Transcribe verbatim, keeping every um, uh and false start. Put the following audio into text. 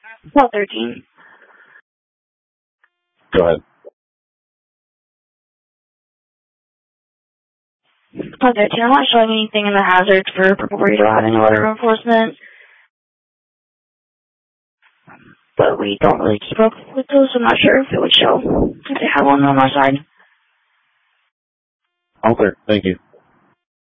twelve thirteen. Go ahead. twelve thirteen, I'm not showing anything in the hazard for Purple Burrito having a letter of enforcement. But we don't really keep up with those, so I'm not sure if it would show if they have one on our side. All clear. Thank you.